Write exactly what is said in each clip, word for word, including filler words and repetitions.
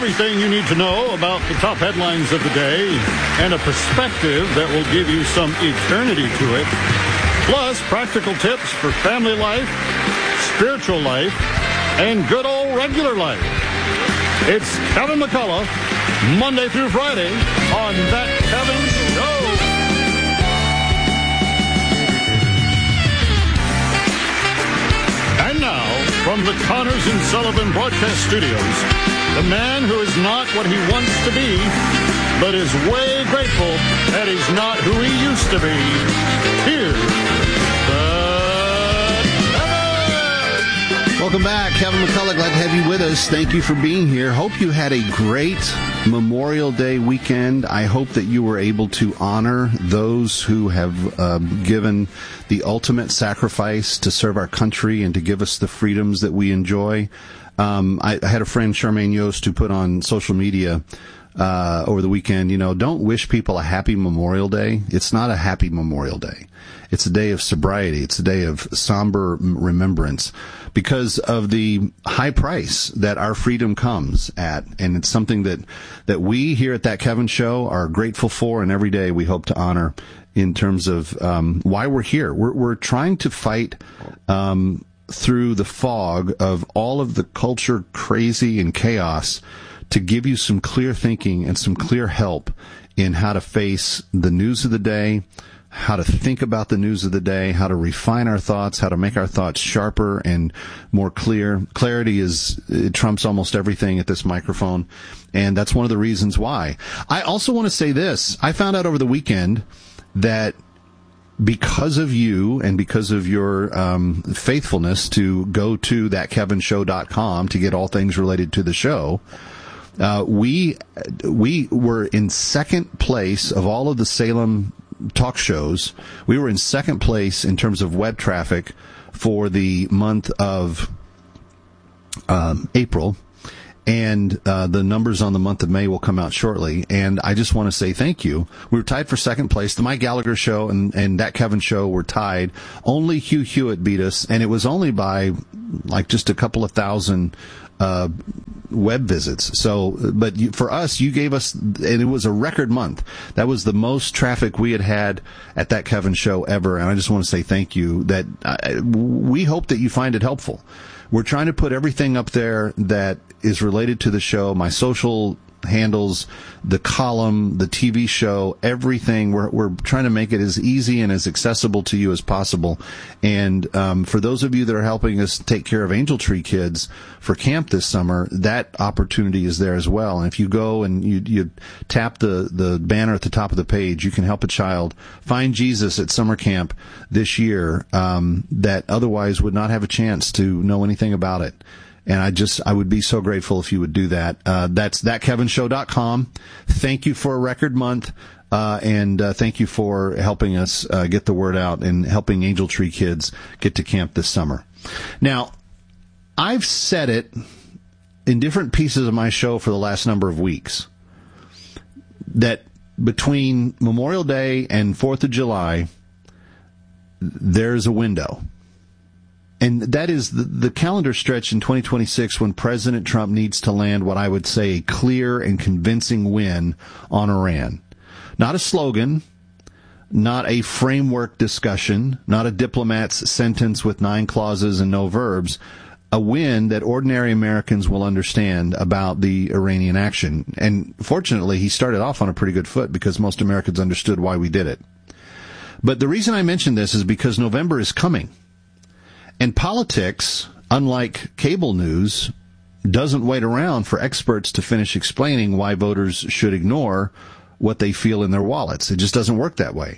Everything you need to know about the top headlines of the day and a perspective that will give you some eternity to it. Plus, practical tips for family life, spiritual life, and good old regular life. It's Kevin McCullough, Monday through Friday on That Kevin Show. And now, from the Connors and Sullivan Broadcast Studios, the man who is not what he wants to be, but is way grateful that he's not who he used to be. Here's the Kevin. Welcome back. Kevin McCullough, glad to have you with us. Thank you for being here. Hope you had a great Memorial Day weekend. I hope that you were able to honor those who have uh, given the ultimate sacrifice to serve our country and to give us the freedoms that we enjoy. Um, I, I had a friend, Charmaine Yost, who put on social media uh, over the weekend, you know, don't wish people a happy Memorial Day. It's not a happy Memorial Day. It's a day of sobriety. It's a day of somber remembrance because of the high price that our freedom comes at. And it's something that, that we here at That Kevin Show are grateful for, and every day we hope to honor in terms of um, why we're here. We're, we're trying to fight um through the fog of all of the culture crazy and chaos to give you some clear thinking and some clear help in how to face the news of the day, how to think about the news of the day, how to refine our thoughts, how to make our thoughts sharper and more clear. Clarity is, it trumps almost everything at this microphone, and that's one of the reasons why. I also want to say this. I found out over the weekend that because of you and because of your um, faithfulness to go to that kevin show dot com to get all things related to the show, uh, we we were in second place of all of the Salem talk shows. We were in second place in terms of web traffic for the month of um, April. And uh, the numbers on the month of May will come out shortly. And I just want to say thank you. We were tied for second place. The Mike Gallagher Show and, and That Kevin Show were tied. Only Hugh Hewitt beat us, and it was only by like just a couple of thousand uh web visits. So, but you, for us, you gave us, and it was a record month. That was the most traffic we had had at That Kevin Show ever. And I just want to say thank you. That I, we hope that you find it helpful. We're trying to put everything up there that is related to the show, my social handles, the column, the T V show, everything. We're, we're trying to make it as easy and as accessible to you as possible. And um, for those of you that are helping us take care of Angel Tree Kids for camp this summer, that opportunity is there as well. And if you go and you, you tap the, the banner at the top of the page, you can help a child find Jesus at summer camp this year um, that otherwise would not have a chance to know anything about it. And I just, I would be so grateful if you would do that. Uh, that's that kevin show dot com. Thank you for a record month. Uh, and, uh, thank you for helping us, uh, get the word out and helping Angel Tree Kids get to camp this summer. Now, I've said it in different pieces of my show for the last number of weeks that between Memorial Day and fourth of July, there's a window. And that is the, the calendar stretch in twenty twenty-six when President Trump needs to land what I would say a clear and convincing win on Iran. Not a slogan, not a framework discussion, not a diplomat's sentence with nine clauses and no verbs, a win that ordinary Americans will understand about the Iranian action. And fortunately, he started off on a pretty good foot because most Americans understood why we did it. But the reason I mention this is because November is coming. And politics, unlike cable news, doesn't wait around for experts to finish explaining why voters should ignore what they feel in their wallets. It just doesn't work that way.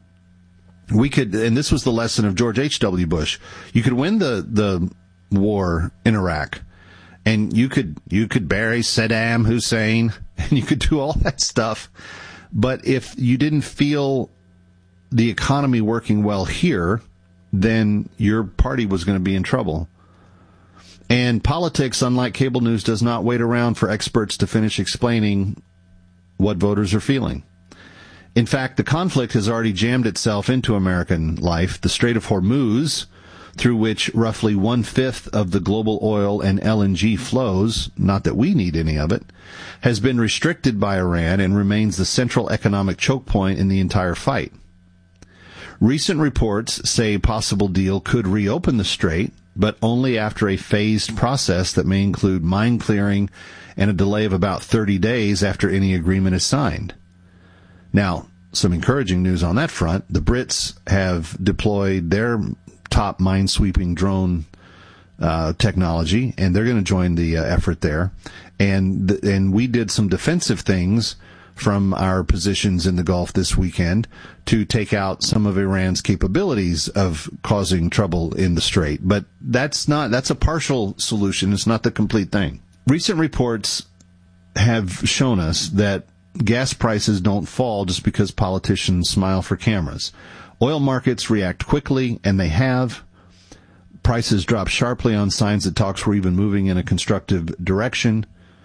We could, and this was the lesson of George H W. Bush, you could win the, the war in Iraq, and you could, you could bury Saddam Hussein, and you could do all that stuff. But if you didn't feel the economy working well here, then your party was going to be in trouble. And politics, unlike cable news, does not wait around for experts to finish explaining what voters are feeling. In fact, the conflict has already jammed itself into American life. The Strait of Hormuz, through which roughly one-fifth of the global oil and L N G flows, not that we need any of it, has been restricted by Iran and remains the central economic choke point in the entire fight. Recent reports say a possible deal could reopen the strait, but only after a phased process that may include mine clearing and a delay of about thirty days after any agreement is signed. Now, some encouraging news on that front. The Brits have deployed their top mine-sweeping drone uh, technology, and they're going to join the uh, effort there. And th- and we did some defensive things from our positions in the Gulf this weekend to take out some of Iran's capabilities of causing trouble in the Strait. But that's not, that's a partial solution. It's not the complete thing. Recent reports have shown us that gas prices don't fall just because politicians smile for cameras. Oil markets react quickly, and they have. Prices drop sharply on signs that talks were even moving in a constructive direction.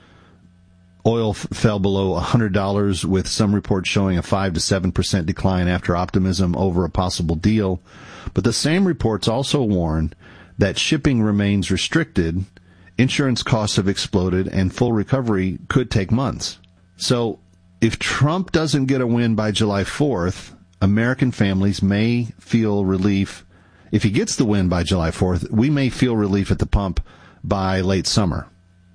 Oil f- fell below one hundred dollars, with some reports showing a five to seven percent decline after optimism over a possible deal. But the same reports also warn that shipping remains restricted, insurance costs have exploded, and full recovery could take months. So if Trump doesn't get a win by July fourth, American families may feel relief. If he gets the win by July fourth, we may feel relief at the pump by late summer.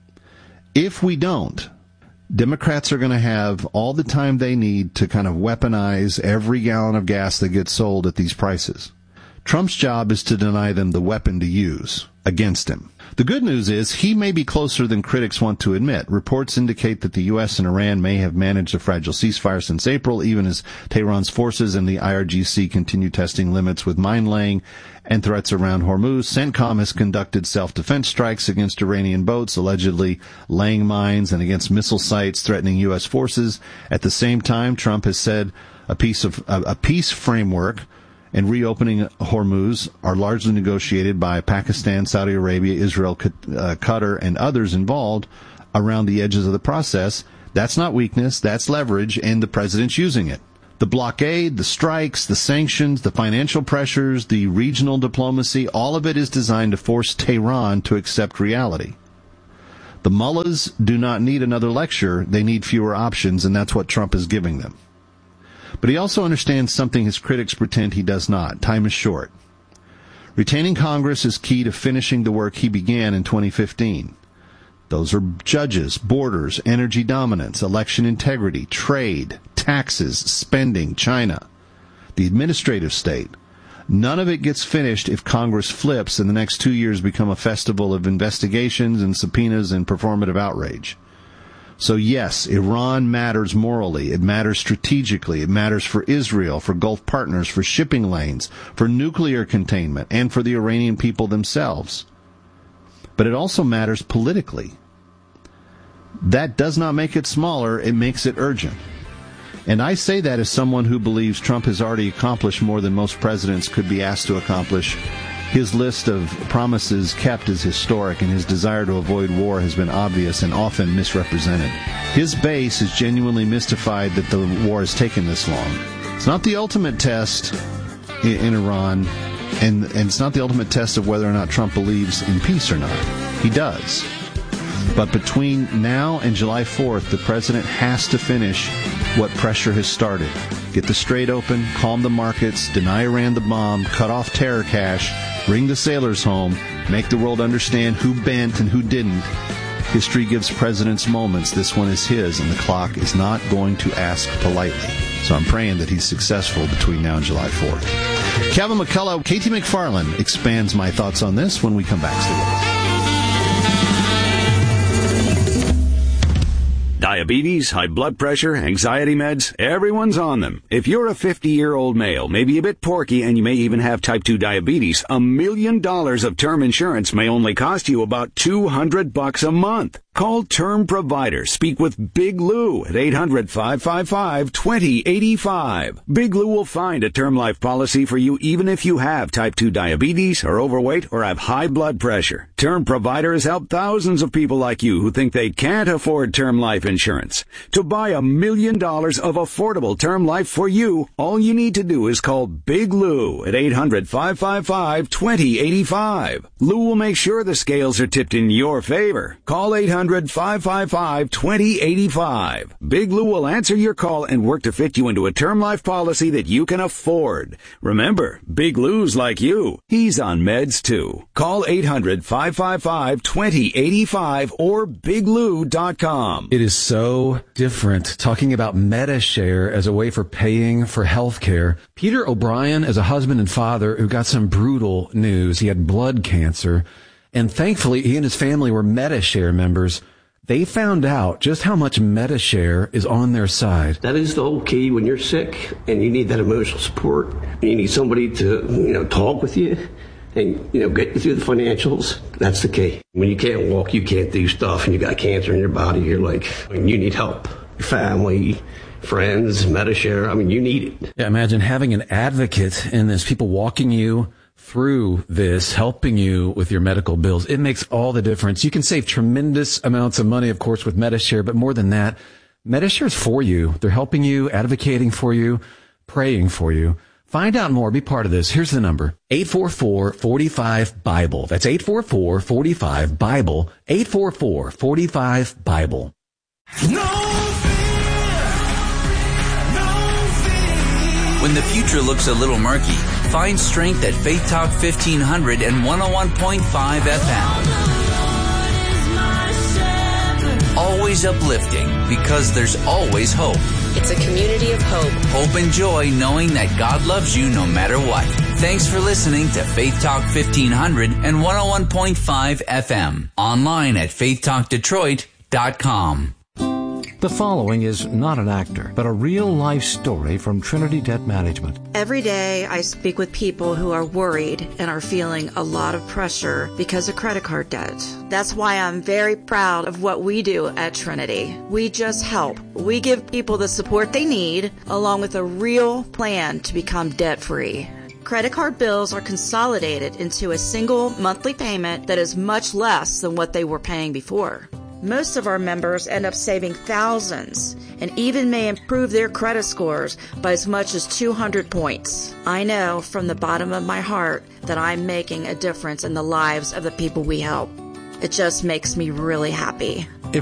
If we don't, Democrats are going to have all the time they need to kind of weaponize every gallon of gas that gets sold at these prices. Trump's job is to deny them the weapon to use against him. The good news is he may be closer than critics want to admit. Reports indicate that the U S and Iran may have managed a fragile ceasefire since April, even as Tehran's forces and the I R G C continue testing limits with mine-laying and threats around Hormuz. CENTCOM has conducted self-defense strikes against Iranian boats allegedly laying mines and against missile sites threatening U S forces. At the same time, Trump has said a piece of a, a peace framework and reopening Hormuz are largely negotiated by Pakistan, Saudi Arabia, Israel, uh, Qatar, and others involved around the edges of the process. That's not weakness, that's leverage, and the president's using it. The blockade, the strikes, the sanctions, the financial pressures, the regional diplomacy, all of it is designed to force Tehran to accept reality. The mullahs do not need another lecture, they need fewer options, and that's what Trump is giving them. But he also understands something his critics pretend he does not. Time is short. Retaining Congress is key to finishing the work he began in twenty fifteen. Those are judges, borders, energy dominance, election integrity, trade, taxes, spending, China, the administrative state. None of it gets finished if Congress flips and the next two years become a festival of investigations and subpoenas and performative outrage. So yes, Iran matters morally, it matters strategically, it matters for Israel, for Gulf partners, for shipping lanes, for nuclear containment, and for the Iranian people themselves. But it also matters politically. That does not make it smaller, it makes it urgent. And I say that as someone who believes Trump has already accomplished more than most presidents could be asked to accomplish. His list of promises kept is historic, and his desire to avoid war has been obvious and often misrepresented. His base is genuinely mystified that the war has taken this long. It's not the ultimate test in, in Iran, and, and it's not the ultimate test of whether or not Trump believes in peace or not. He does. But between now and July fourth, the president has to finish what pressure has started. Get the Strait open, calm the markets, deny Iran the bomb, cut off terror cash, bring the sailors home, make the world understand who bent and who didn't. History gives presidents moments. This one is his, and the clock is not going to ask politely. So I'm praying that he's successful between now and July fourth. Kevin McCullough, Katie McFarland expands my thoughts on this when we come back. Stay with us. Diabetes, high blood pressure, anxiety meds, everyone's on them. If you're a fifty-year-old male, maybe a bit porky, and you may even have type two diabetes, a million dollars of term insurance may only cost you about two hundred bucks a month. Call Term Provider. Speak with Big Lou at eight hundred, five five five, two zero eight five. Big Lou will find a term life policy for you even if you have type two diabetes, are overweight, or have high blood pressure. Term Provider has helped thousands of people like you who think they can't afford term life insurance. To buy a million dollars of affordable term life for you, all you need to do is call Big Lou at eight hundred, five five five, two zero eight five. Lou will make sure the scales are tipped in your favor. Call eight hundred, five five five, two zero eight five. Big Lou will answer your call and work to fit you into a term life policy that you can afford. Remember, Big Lou's like you. He's on meds too. Call eight hundred, five five five, two zero eight five or big lou dot com. It is so different talking about MediShare as a way for paying for health care. Peter O'Brien is a husband and father who got some brutal news. He had blood cancer, and thankfully he and his family were MediShare members. They found out just how much MediShare is on their side. That is the whole key when you're sick and you need that emotional support. You need somebody to, you know, talk with you and, you know, get you through the financials. That's the key. When you can't walk, you can't do stuff, and you got cancer in your body, you're like, I mean, you need help. Your family, friends, MediShare, I mean, you need it. Yeah, imagine having an advocate in this, people walking you through this, helping you with your medical bills. It makes all the difference. You can save tremendous amounts of money, of course, with MediShare, but more than that, MediShare is for you. They're helping you, advocating for you, praying for you. Find out more. Be part of this. Here's the number. eight four four, four five, BIBLE. That's eight four four, four five, BIBLE. eight four four, four five, BIBLE. No fear, no fear. When the future looks a little murky, find strength at Faith Talk fifteen hundred and one oh one point five F M. Always uplifting, because there's always hope. It's a community of hope. Hope and joy, knowing that God loves you no matter what. Thanks for listening to Faith Talk fifteen hundred and one oh one point five F M. Online at faith talk detroit dot com. The following is not an actor, but a real-life story from Trinity Debt Management. Every day I speak with people who are worried and are feeling a lot of pressure because of credit card debt. That's why I'm very proud of what we do at Trinity. We just help. We give people the support they need, along with a real plan to become debt-free. Credit card bills are consolidated into a single monthly payment that is much less than what they were paying before. Most of our members end up saving thousands and even may improve their credit scores by as much as two hundred points. I know from the bottom of my heart that I'm making a difference in the lives of the people we help. It just makes me really happy.